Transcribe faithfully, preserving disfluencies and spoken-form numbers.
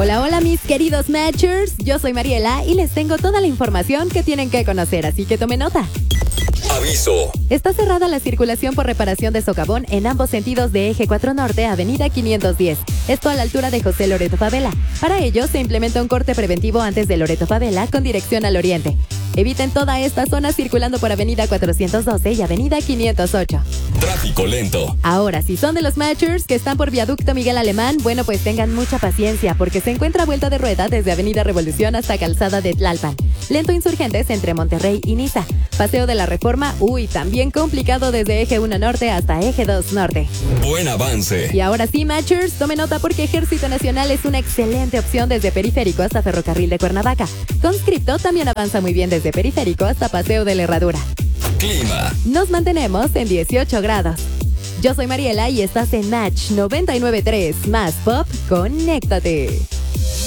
Hola, hola mis queridos Matchers, yo soy Mariela y les tengo toda la información que tienen que conocer, así que tomen nota. Aviso. Está cerrada la circulación por reparación de socavón en ambos sentidos de Eje cuatro Norte, Avenida quinientos diez. Esto a la altura de José Loreto Favela. Para ello, se implementa un corte preventivo antes de Loreto Favela con dirección al oriente. Eviten toda esta zona circulando por Avenida cuatrocientos doce y Avenida quinientos ocho. Tráfico lento. Ahora, si son de los Matchers que están por Viaducto Miguel Alemán, bueno, pues tengan mucha paciencia porque se encuentra vuelta de rueda desde Avenida Revolución hasta Calzada de Tlalpan. Lento Insurgentes entre Monterrey y Niza. Paseo de la Reforma, uy, también complicado desde Eje uno Norte hasta Eje dos Norte. Buen avance. Y ahora sí, Matchers, tomen nota porque Ejército Nacional es una excelente opción desde Periférico hasta Ferrocarril de Cuernavaca. Conscripto también avanza muy bien desde Periférico hasta Paseo de la Herradura. Clima. Nos mantenemos en dieciocho grados. Yo soy Mariela y estás en Match noventa y nueve punto tres. Más pop, conéctate.